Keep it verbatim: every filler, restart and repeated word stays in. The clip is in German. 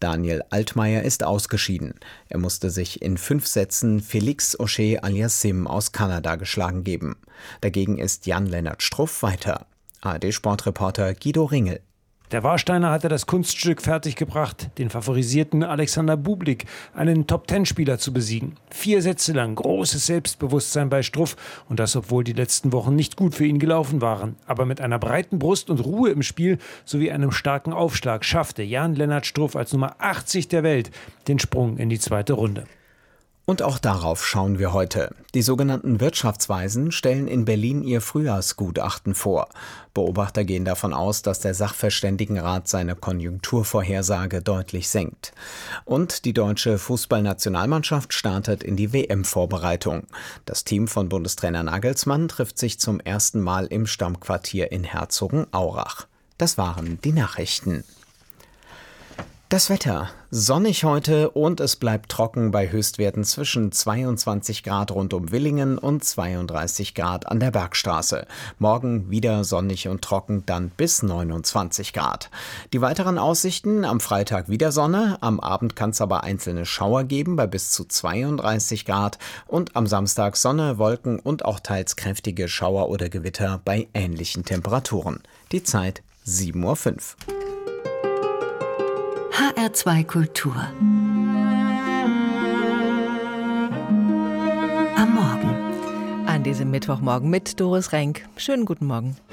Daniel Altmaier ist ausgeschieden. Er musste sich in fünf Sätzen Félix Auger-Aliassime aus Kanada geschlagen geben. Dagegen ist Jan-Lennart Struff weiter. A R D-Sportreporter Guido Ringel. Der Warsteiner hatte das Kunststück fertiggebracht, den favorisierten Alexander Bublik, einen Top-Ten-Spieler, zu besiegen. Vier Sätze lang großes Selbstbewusstsein bei Struff und das, obwohl die letzten Wochen nicht gut für ihn gelaufen waren. Aber mit einer breiten Brust und Ruhe im Spiel sowie einem starken Aufschlag schaffte Jan-Lennart Struff als Nummer achtzig der Welt den Sprung in die zweite Runde. Und auch darauf schauen wir heute. Die sogenannten Wirtschaftsweisen stellen in Berlin ihr Frühjahrsgutachten vor. Beobachter gehen davon aus, dass der Sachverständigenrat seine Konjunkturvorhersage deutlich senkt. Und die deutsche Fußballnationalmannschaft startet in die W M-Vorbereitung. Das Team von Bundestrainer Nagelsmann trifft sich zum ersten Mal im Stammquartier in Herzogenaurach. Das waren die Nachrichten. Das Wetter. Sonnig heute und es bleibt trocken bei Höchstwerten zwischen zweiundzwanzig Grad rund um Willingen und zweiunddreißig Grad an der Bergstraße. Morgen wieder sonnig und trocken, dann bis neunundzwanzig Grad. Die weiteren Aussichten: am Freitag wieder Sonne, am Abend kann es aber einzelne Schauer geben bei bis zu zweiunddreißig Grad und am Samstag Sonne, Wolken und auch teils kräftige Schauer oder Gewitter bei ähnlichen Temperaturen. Die Zeit sieben Uhr fünf. H R zwei Kultur. Am Morgen. An diesem Mittwochmorgen mit Doris Renk. Schönen guten Morgen.